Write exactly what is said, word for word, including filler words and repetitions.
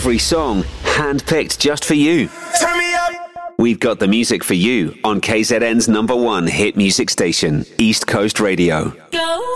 Every song handpicked just for you. Turn me up. We've got the music for you on K Z N's number one hit music station, East Coast Radio. Go.